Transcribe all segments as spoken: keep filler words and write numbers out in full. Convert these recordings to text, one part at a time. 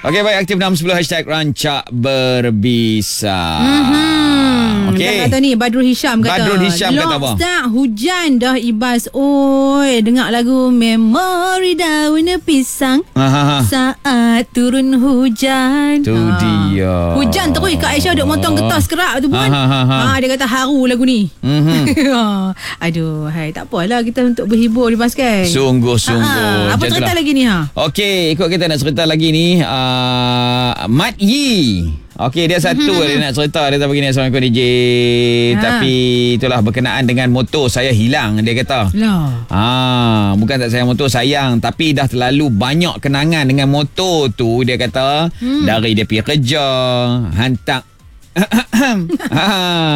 Okey, baik, aktif enam sepuluh hashtag Rancak Berbisa. Mm-hmm. Okey. Kata ni Badrul Hisham kata. Badrul Hisham kata apa? Start hujan dah ibas. Oi, dengar lagu Memori Daun Pisang. Aha. Saat turun hujan. Tu ha. dia. Hujan terus Kak Aisyah duk motong kertas kerak tu pun. Ha, ha, ha. Ha, dia kata haru lagu ni. Mhm. Aduh, hai, tak apalah kita untuk berhibur di bas kan. Sungguh-sungguh. Ha, apa cerita lagi ni ha? Okey, ikut kita nak cerita lagi ni. Uh, Mat Yi. Okey, dia satu mm-hmm. dia nak cerita. Dia tak begini, Assalamualaikum D J. Ha. Tapi itulah berkenaan dengan motor saya hilang, dia kata. Lah. Ah, bukan tak sayang motor, sayang, tapi dah terlalu banyak kenangan dengan motor tu, dia kata. Hmm. Dari dia pergi kerja, hantar ha.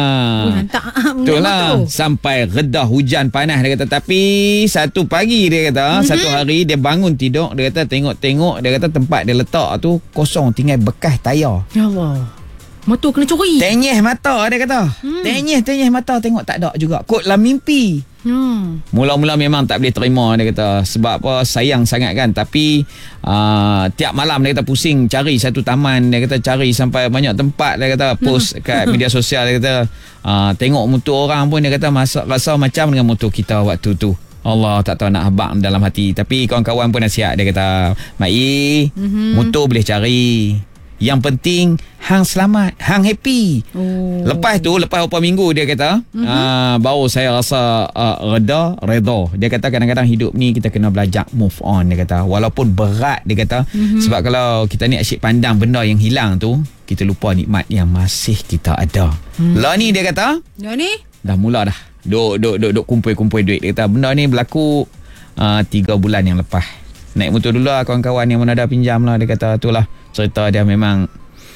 Itulah sampai redah hujan panas, dia kata. Tapi satu pagi, dia kata, mm-hmm. satu hari dia bangun tidur, dia kata tengok-tengok, dia kata tempat dia letak tu kosong, tinggal bekas tayar. Ya Allah, motor kena curi. Tenyeh mata, dia kata. hmm. Tenyeh-tenyeh mata, tengok tak ada juga. Kot lah mimpi. Hmm. Mula-mula memang tak boleh terima, dia kata. Sebab apa, sayang sangat kan. Tapi uh, tiap malam dia kata pusing cari satu taman, dia kata cari sampai banyak tempat, dia kata post kat media sosial, dia kata uh, tengok motor orang pun, dia kata masa, rasa macam dengan motor kita waktu tu. Allah, tak tahu nak habaq dalam hati. Tapi kawan-kawan pun nasihat, dia kata, Mak I, mm-hmm. motor boleh cari, yang penting hang selamat, hang happy. Oh. Lepas tu, lepas beberapa minggu, dia kata, mm-hmm. uh, baru saya rasa uh, reda, reda. Dia kata kadang-kadang hidup ni kita kena belajar move on, dia kata. Walaupun berat, dia kata. Mm-hmm. Sebab kalau kita ni asyik pandang benda yang hilang tu, kita lupa nikmat yang masih kita ada. Mm. Lah ni, dia kata, dah ni dah mula dah. Duk, duk, duk, duk kumpul-kumpul duit. Dia kata benda ni berlaku uh, tiga bulan yang lepas. Naik motor dulu lah, kawan-kawan yang mana dah pinjam lah. Dia kata itulah cerita dia, memang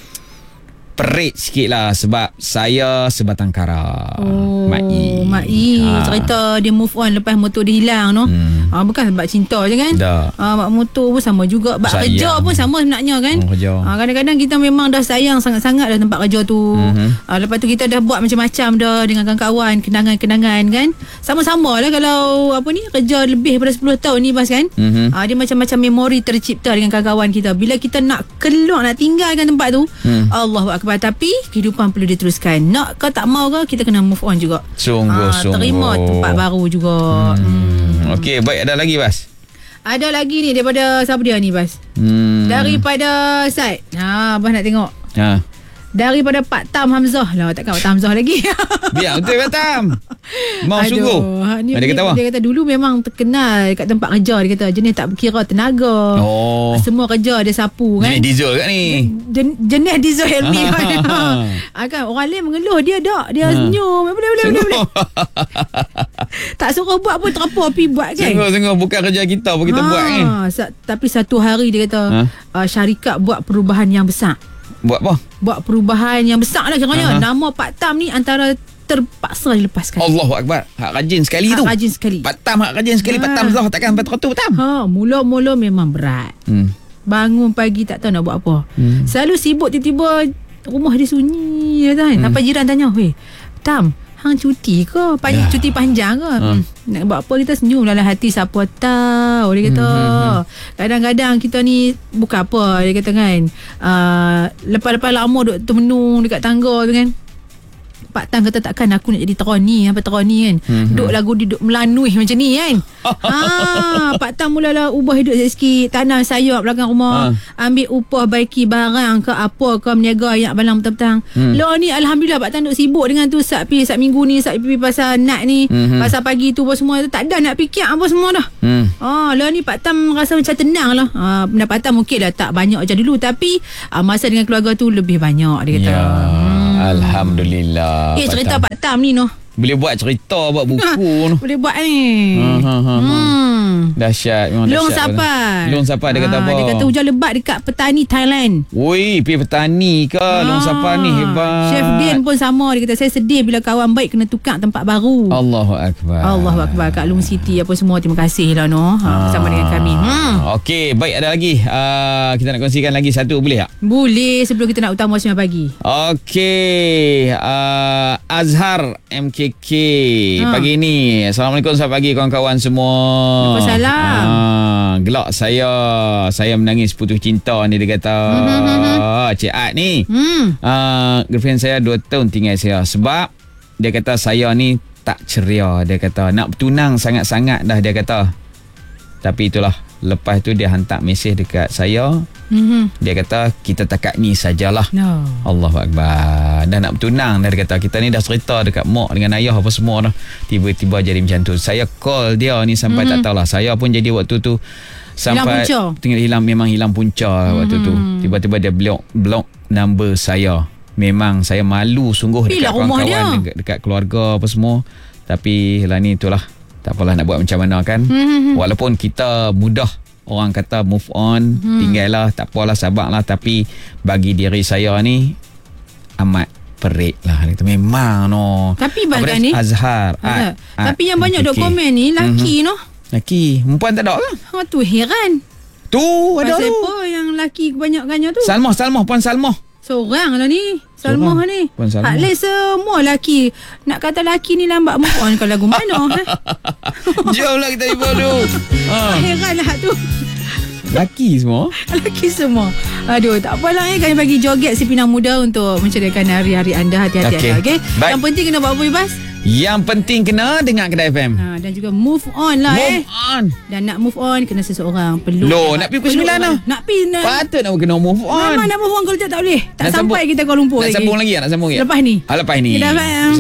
perit sikit lah. Sebab saya sebatang kara. Oh, Mak I. Mak I ha. Cerita dia move on lepas motor dia hilang no? hmm. ha, bukan sebab cinta je kan. ha, Mak motor pun sama juga. Bak sayang. Kerja pun sama sebenarnya kan. hmm, ha, Kadang-kadang kita memang dah sayang sangat-sangat dah tempat kerja tu. hmm. ha, Lepas tu kita dah buat macam-macam dah dengan kawan-kawan, kenangan-kenangan kan. Sama-sama lah kalau apa ni, kerja lebih daripada sepuluh tahun ni Bas kan. hmm. ha, Dia macam-macam memori tercipta dengan kawan-kawan kita. Bila kita nak keluar, nak tinggalkan tempat tu, hmm. Allahu Akbar. Tapi kehidupan perlu diteruskan. Nak ke tak mau ke, kita kena move on juga. Sungguh-sungguh. ha, Terima tempat baru juga. hmm. Hmm. Okey, baik, ada lagi Bas? Ada lagi ni daripada siapa dia ni Bas? hmm. Daripada Said. Ha, Bas nak tengok. Ha. Daripada Pak Tam Hamzah. Lah, takkan Pak Tam Hamzah lagi. Biar betul Pak Tam. Mau Aduh, sungguh. Ni, dia, dia, kata apa? dia kata dulu memang terkenal kat tempat kerja. Dia kata jenis tak berkira tenaga. Oh. Semua kerja dia sapu kan. Jenis diesel kat ni. Jen, jenis diesel Helmi. ha, kan orang lain mengeluh, dia tak. Dia ha. senyum. Boleh, boleh, boleh, boleh. Tak suruh buat pun terapa api buat kan. Sungguh-sungguh bukan kerja kita pun kita ha. buat kan. Sa- tapi satu hari dia kata ha? uh, syarikat buat perubahan yang besar. Buat apa? Buat perubahan yang besar lah kiranya. Uh-huh. Nama Pak Tam ni antara terpaksa dilepaskan. Allahu Akbar. Hak rajin sekali hak tu. rajin sekali. Pak Tam hak rajin sekali. Ha. Pak Tam Zah takkan betul-betul Pak Tam. Ha, mula-mula memang berat. Hmm. Bangun pagi tak tahu nak buat apa. Hmm. Selalu sibuk, tiba-tiba rumah dia sunyi kan. Hmm. Sampai jiran tanya, "Weh, Tam, hang cuti ke? Panjang, ya. Cuti panjang ke?" Ha. Hmm. Nak buat apa, kita senyum dalam hati, siapa tahu, dia kata. Hmm. Kadang-kadang kita ni bukan apa, dia kata kan. Uh, lepas-lepas lama duk termenung dekat tangga tu kan. Pak Tam kata takkan aku nak jadi teroni, apa teroni kan. Mm-hmm. Duk lagu dia duk melanui macam ni kan. ha, Pak Tam mulalah ubah hidup sikit, tanam sayur belakang rumah, ha. ambil upah baiki barang ke apa ke, meniaga yang balang petang-petang. Mm. Lo ni alhamdulillah Pak Tam duk sibuk dengan tu, sat pi sat minggu ni, sat pi pasal nat ni, mm-hmm. pasal pagi tu apa semua tu, tak ada nak fikir apa semua dah. Mm. Ha, lo ni Pak Tam rasa macam tenang lah. Ha, pendapatan mungkin lah tak banyak macam dulu, tapi ha, masa dengan keluarga tu lebih banyak, dia kata. Ya. Hmm. Alhamdulillah. Eh, cerita Pak Tam ni noh. Boleh buat cerita, buat buku noh. Boleh buat ni. Ha ha ha. Hmm. Dahsyat memang. Long Sapa. Long Sapa dia kata ha, apa? Dia kata hujan lebat dekat petani Thailand. Woi, pergi petani ke ha. Long Sapa ni hebat. Chef Din pun sama, dia kata saya sedih bila kawan baik kena tukar tempat baru. Allahu Akbar. Allahu Akbar. Kat Long City apa semua, terima kasih lah noh. Ha, bersama dengan kami. Hmm. Okey, baik, ada lagi. Uh, kita nak kongsikan lagi satu, boleh tak? Boleh, sebelum kita nak utama sembilan pagi. Okey, uh, Azhar M K K K ha. Pagi ni. Assalamualaikum, selamat pagi kawan-kawan semua. Waalaikumsalam. Ah, gelak saya. Saya menangis putus cinta ni, dia kata. Hmm. Cik Ad ni. Hmm. Ah, girlfriend saya dua tahun tinggal saya. Sebab dia kata saya ni tak ceria. Dia kata nak bertunang sangat-sangat dah, dia kata. Tapi itulah, lepas tu dia hantar mesej dekat saya. Mm-hmm. Dia kata kita takat ni sajalah. No. Allahu Akbar. Dah nak bertunang dah, dia kata. Kita ni dah cerita dekat mak dengan ayah apa semua dah. Tiba-tiba jadi macam tu. Saya call dia ni sampai mm-hmm. tak tahulah. Saya pun jadi waktu tu sampai hilang tinggal hilang, memang hilang punca mm-hmm. waktu tu. Tiba-tiba dia block block number saya. Memang saya malu sungguh dekat kawan-kawan, dekat, dekat keluarga apa semua. Tapi lah ni itulah. Tak apalah nak buat macam mana kan. Hmm. Walaupun kita mudah orang kata move on, hmm. tinggallah, tak apalah, sabarlah. Tapi bagi diri saya ni amat perik lah. Itu memang no. Tapi bagai ni Azhar. Ad, Ad, Tapi yang banyak dok komen ni laki hmm. no. Laki. Perempuan tak ada lah. Ha, tu heran. Tu ada tu. Pasal apa yang laki kebanyakannya tu? Salmah, Salmah, Puan Salmah. Seorang lah ni Salmah ni. Hak lain semua laki. Nak kata laki ni lambat move on kau lagu mana? Ha? Jom lah kita ibu tu. Ha. Heran lah tu. Laki semua. Laki semua. Aduh, tak apalah eh. Kami bagi joget si Pinang Muda untuk menceriakan hari-hari anda. Hati-hati. Okay. Okay? Yang penting kena buat apa, Ibas? Yang penting kena dengar Kedai F M. Ha, dan juga move on lah move eh. Move on. Dan nak move on kena seseorang perlu. Loh, nak pergi pukul sembilan lah. Nak pergi. Nak... Patut nak kena move on. Memang nak move on kalau tak, tak boleh. Tak nak sampai sambung, kita Kuala Lumpur nak lagi. Nak sambung lagi tak? Nak sambung lagi? Lepas ni. Ha, lepas ni.